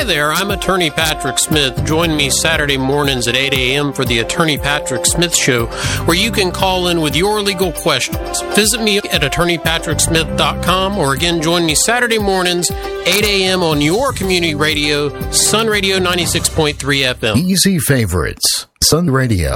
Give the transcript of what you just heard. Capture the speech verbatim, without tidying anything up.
Hi there, I'm Attorney Patrick Smith. Join me Saturday mornings at eight a.m. for the Attorney Patrick Smith Show, where you can call in with your legal questions. Visit me at attorney patrick smith dot com, or again, join me Saturday mornings, eight a.m. on your community radio, Sun Radio ninety-six point three F M. Easy favorites, Sun Radio.